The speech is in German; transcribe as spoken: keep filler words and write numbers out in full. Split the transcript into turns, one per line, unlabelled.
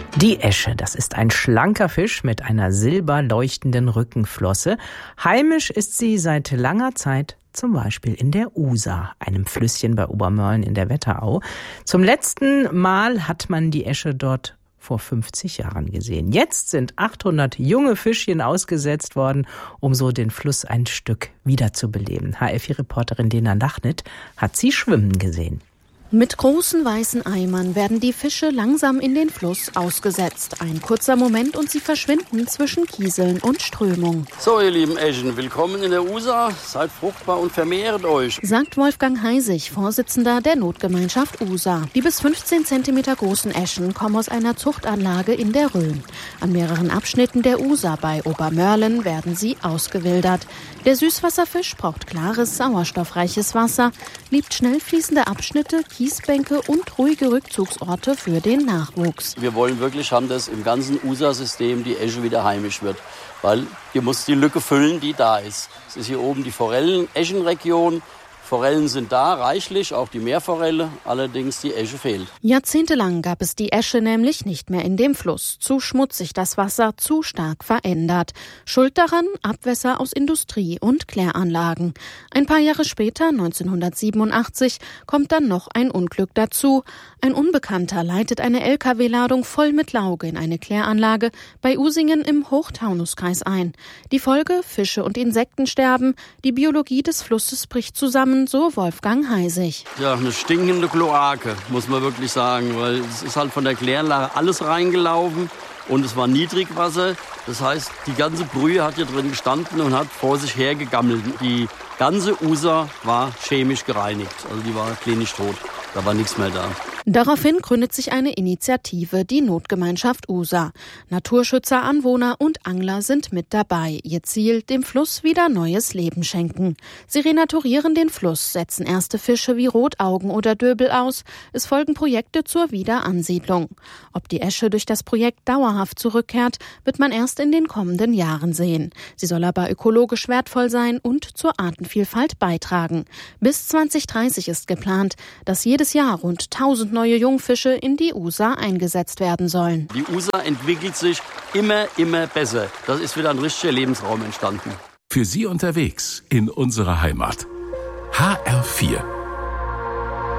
Die Äsche, das ist ein schlanker Fisch mit einer silberleuchtenden Rückenflosse. Heimisch ist sie seit langer Zeit zum Beispiel in der Usa, einem Flüsschen bei Obermörlen in der Wetterau. Zum letzten Mal hat man die Äsche dort vor fünfzig Jahren gesehen. Jetzt sind achthundert junge Fischchen ausgesetzt worden, um so den Fluss ein Stück wiederzubeleben. H F vier-Reporterin Lena Lachnit hat sie schwimmen gesehen.
Mit großen weißen Eimern werden die Fische langsam in den Fluss ausgesetzt. Ein kurzer Moment und sie verschwinden zwischen Kieseln und Strömung.
So, ihr lieben Äschen, willkommen in der Usa. Seid fruchtbar und vermehrt euch,
sagt Wolfgang Heisig, Vorsitzender der Notgemeinschaft Usa. Die bis fünfzehn Zentimeter großen Äschen kommen aus einer Zuchtanlage in der Rhön. An mehreren Abschnitten der Usa bei Obermörlen werden sie ausgewildert. Der Süßwasserfisch braucht klares, sauerstoffreiches Wasser, liebt schnell fließende Abschnitte, Kiesbänke und ruhige Rückzugsorte für den Nachwuchs.
Wir wollen wirklich haben, dass im ganzen Usa-System die Äsche wieder heimisch wird. Weil ihr müsst die Lücke füllen, die da ist. Es ist hier oben die Forellen-Äschen-Region. Forellen sind da, reichlich, auch die Meerforelle, allerdings die Äsche fehlt.
Jahrzehntelang gab es die Äsche nämlich nicht mehr in dem Fluss. Zu schmutzig das Wasser, zu stark verändert. Schuld daran Abwässer aus Industrie- und Kläranlagen. Ein paar Jahre später, neunzehnhundertsiebenundachtzig, kommt dann noch ein Unglück dazu. Ein Unbekannter leitet eine L K W-Ladung voll mit Lauge in eine Kläranlage bei Usingen im Hochtaunuskreis ein. Die Folge: Fische und Insekten sterben, die Biologie des Flusses bricht zusammen, so Wolfgang Heisig.
Ja, eine stinkende Kloake, muss man wirklich sagen, weil es ist halt von der Kläranlage alles reingelaufen und es war Niedrigwasser. Das heißt, die ganze Brühe hat hier drin gestanden und hat vor sich hergegammelt. Die ganze Usa war chemisch gereinigt, also die war klinisch tot. Da war nichts mehr da.
Daraufhin gründet sich eine Initiative, die Notgemeinschaft Usa. Naturschützer, Anwohner und Angler sind mit dabei. Ihr Ziel: dem Fluss wieder neues Leben schenken. Sie renaturieren den Fluss, setzen erste Fische wie Rotaugen oder Döbel aus. Es folgen Projekte zur Wiederansiedlung. Ob die Äsche durch das Projekt dauerhaft zurückkehrt, wird man erst in den kommenden Jahren sehen. Sie soll aber ökologisch wertvoll sein und zur Artenvielfalt beitragen. Bis zwanzig dreißig ist geplant, dass jedes Jahr rund tausend neue Jungfische in die Usa eingesetzt werden sollen.
Die Usa entwickelt sich immer, immer besser. Das ist wieder ein richtiger Lebensraum entstanden.
Für Sie unterwegs in unserer Heimat. H R vier